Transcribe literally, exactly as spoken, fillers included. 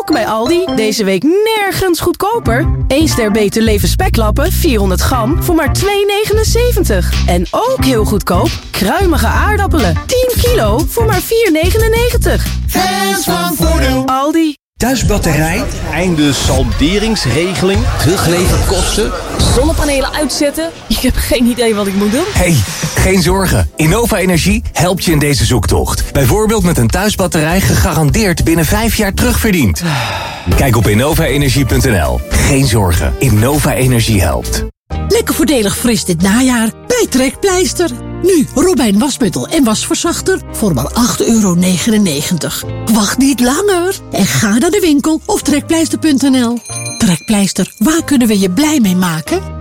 ook bij Aldi. Deze week nergens goedkoper. één ster Beter Leven speklappen, vierhonderd gram, voor maar twee negenenzeventig. En ook heel goedkoop, kruimige aardappelen. tien kilo voor maar vier negenennegentig. Hands van Voordeel. Aldi. Thuisbatterij, einde salderingsregeling, terugleverkosten. Zonnepanelen uitzetten? Ik heb geen idee wat ik moet doen. Hey, geen zorgen. Innova Energie helpt je in deze zoektocht. Bijvoorbeeld met een thuisbatterij gegarandeerd binnen vijf jaar terugverdiend. Kijk op innova energie punt n l. Geen zorgen. Innova Energie helpt. Lekker voordelig fris dit najaar bij Trekpleister. Nu Robijn wasmiddel en wasverzachter voor maar acht euro negenennegentig. Wacht niet langer en ga naar de winkel of trekpleister punt n l. Trekpleister, waar kunnen we je blij mee maken?